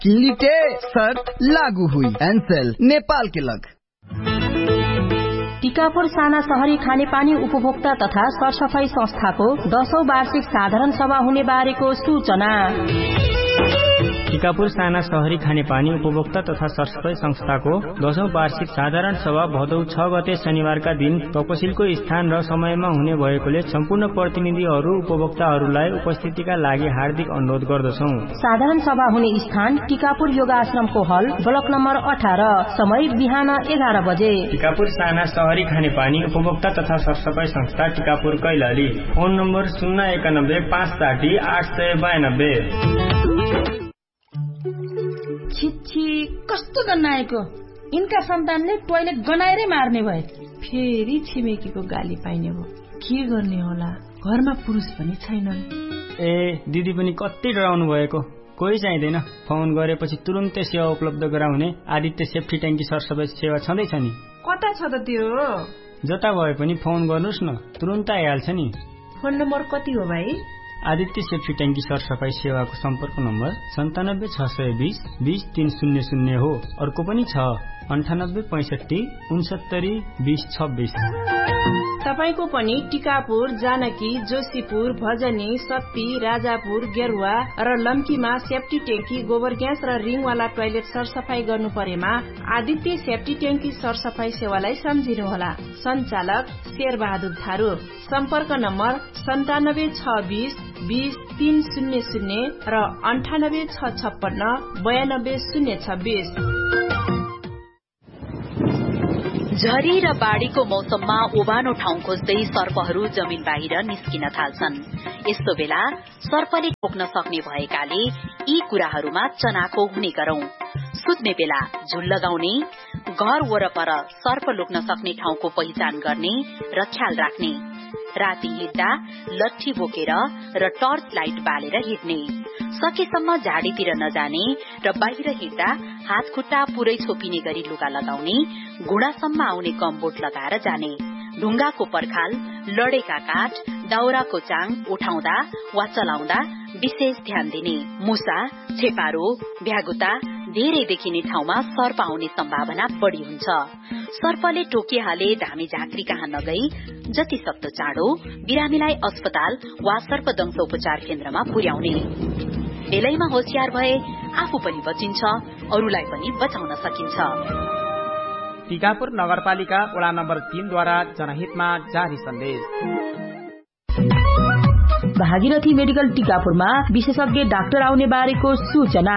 किलिटे शर्त लागू हुई। एनसेल नेपाल के लग। टीकापुर साना शहरी खानेपानी उपभोक्ता तथा सरसफाई संस्थाको 10औं वार्षिक साधारण सभा हुने बारेको सूचना। टीकापुर साना शहरी खानेपानी उपभोक्ता तथा सरसफाई संस्थाको 10औं वार्षिक साधारण सभा भदौ 6 गते शनिबारका दिन तपसिलको स्थान र समयमा हुने भएकोले सम्पूर्ण प्रतिनिधिहरू उपभोक्ताहरूलाई उपस्थितिका लागि हार्दिक अनुरोध गर्दछौं। साधारण सभा हुने स्थान टीकापुर योगाश्रमको हल ब्लक नम्बर 18, समय बिहान 11 बजे। टीकापुर साना शहरी खानेपानी उपभोक्ता तथा सरसफाई संस्था टीकापुर कैलाली। Phone number 091 560 892। छिछि कस्तो गन्नाएको, यिनका सन्तानले टोयलेट गनाएरै मार्ने भए। फेरि छिमेकीको गाली पाइने हो, के गर्ने होला, घरमा पुरुष पनि छैनन्। ए दिदी पनि कति डराउनु भएको, कोही चाहिँदैन। फोन गरेपछि तुरुन्तै सेवा उपलब्ध गराउने आदित्य सेफ्टी ट्याङ्की सरसफाई सेवा छँदैछ नि। कता छ त त्यो? जता भए पनि फोन गर्नुहोस् न, तुरुन्त आइहाल्छ नि। फोन नम्बर कति हो भाइ? आदित्य सेफ्टी ट्याङ्की सरसफाई सेवाको सम्पर्क नम्बर 97 620 20300 हो। अर्को पनि छ 98 65 69 20 26। तपाईको पनि टीकापुर, जानकी, जोशीपुर, भजनी, सत्ती, राजापुर, गेरुवा र लम्कीमा सेफ्टी ट्याङ्की, गोबर ग्यास र रिङवाला टोयलेट सरसफाई गर्नु परेमा आदित्य सेफ्टी ट्याङ्की सरसफाई सेवालाई सम्झिनुहोला। सञ्चालक शेरबहादुर थारू। सम्पर्क नम्बर 97 620 20 300 र 98 656 92 026। झरी र बाढ़ीको मौसममा ओबानो ठाउँ खोज्दै सर्पहरू जमिन बाहिर निस्किन थाल्छन्। यस्तो बेला सर्पले टोक्न सक्ने भएकाले यी कुराहरूमा चनाखो हुने गरौं। सुत्ने बेला झुल लगाउने, घर वरपर सर्प लुक्न सक्ने ठाउँको पहिचान गर्ने र ख्याल राख्ने। राति हिँड्दा लट्ठी बोकेर र टर्च लाइट बालेर हिँड्ने। सकेसम्म झाडीतिर नजाने र बाहिर हिँड्दा हात खुट्टा पुरै छोपिने गरी लुगा लगाउने। घुँडासम्म आउने गमबोट लगाएर जाने। ढुङ्गाको पर्खाल, लडेका काठ, दाउराको चाङ उठाउँदा वा चलाउँदा विशेष ध्यान दिने। मुसा, छेपारो, भ्यागुता धेरै देखिने ठाउँमा सर्प आउने सम्भावना बढ़ी हुन्छ। सर्पले टोकिहाले धामी झाँक्री कहाँ नगई जति सक्दो चाँडो बिरामीलाई अस्पताल वा सर्पदंश उपचार केन्द्रमा पुर्याउने। बेलैमा होशियार भए आफू पनि बचिन्छ, अरूलाई पनि बचाउन सकिन्छ। टीकापुर नगरपालिका वडा नम्बर 3 द्वारा जनहितमा जारी सन्देश। भागीरथी मेडिकल टीकापुरमा विशेषज्ञ डाक्टर आउने बारेको सूचना।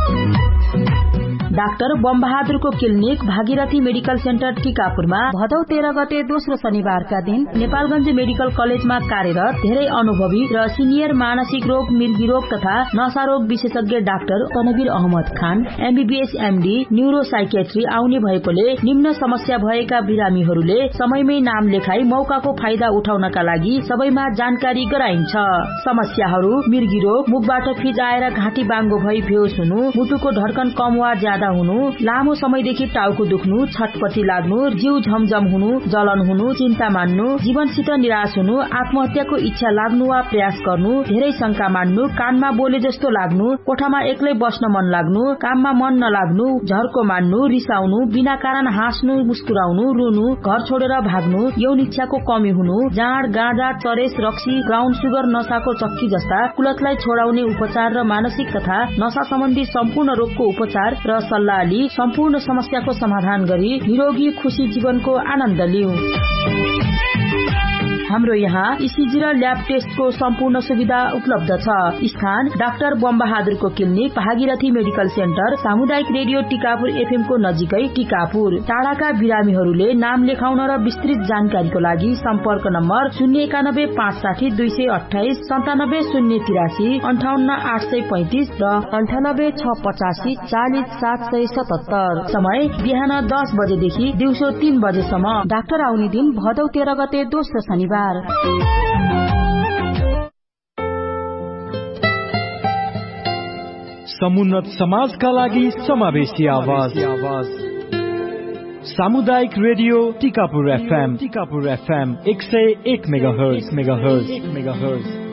Doctor बमबहादुरको clinic Bhagirathi medical centre टीकापुरमा भदौ 13 गते दोस्रो शनिबारका दिन नेपालगञ्ज मेडिकल कलेजमा कार्यरत धेरै अनुभवी र सिनियर मानसिक रोग, मृगी रोग तथा नशा रोग विशेषज्ञ डाक्टर तनवीर अहमद खान MBBS MD न्यूरो साइकेट्री आउने भएकोले निम्न समस्या भएका बिरामीहरूले समयमै नाम लेखाई मौकाको फाइदा उठाउनका लागि सबैमा जानकारी गराइन्छ। समस्याहरू मृगी रोग, मुखबाट फिज आएर घाँटी बाङ्गो भई बेहोस हुनु, मुटुको धड्कन कम वा ज्यादा हुनु, लामो समयदेखि टाउको दुख्नु, छटपटी लाग्नु, जिउ झमझम हुनु, जलन हुनु, चिन्ता मान्नु, जीवनसित निराश हुनु, आत्महत्याको इच्छा लाग्नु वा प्रयास गर्नु, धेरै शंका मान्नु, कानमा बोले जस्तो लाग्नु, कोठामा एक्लै बस्न मन लाग्नु, काममा मन नलाग्नु, झर्को मान्नु, रिसाउनु, बिना कारण हाँस्नु, मुस्कुराउनु, रुनु, घर छोडेर भाग्नु, यौन इच्छाको कमी हुनु, जाँड, गाँजा, चरेस, रक्सी, ब्राउन सुगर, नशाको चक्की जस्ता कुलतलाई छोडाउने उपचार र मानसिक तथा नशा सम्बन्धी सम्पूर्ण रोगको उपचार र सल्लाह लिई सम्पूर्ण समस्याको समाधान गरी निरोगी खुशी जीवनको आनन्द लिऊ। हाम्रो यहाँ ECG र ल्याब टेस्टको सम्पूर्ण सुविधा उपलब्ध छ। स्थान doctor बमबहादुरको clinic Bhagirathi medical centre, सामुदायिक रेडियो टिकापुर FM को नजिकै टिकापुर। टाढाका बिरामीहरूले नाम लेखाउन र विस्तृत जानकारीको लागि सम्पर्क नम्बर 091 560 228 97 083 58 835 र 98 685 40 777। समय बिहान 10 बजेदेखि दिउँसो 3 बजेसम्म। डाक्टर आउने दिन भदौ 13 गते दोस्रो शनिबार। समुन्नत समाजका लागि समावेशी आवाज। सामुदायिक रेडियो टिकापुर FM 101 मेगाहर्ज।